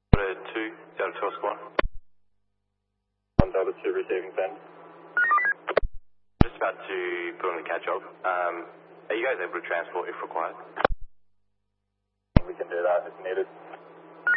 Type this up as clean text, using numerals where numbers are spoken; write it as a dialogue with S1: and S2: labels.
S1: Delta 2, Delta 12 squad.
S2: 1 Delta 2 receiving 10.
S1: Just about to put on the cat job. Are you guys able to transport if required?
S2: We can do that if needed.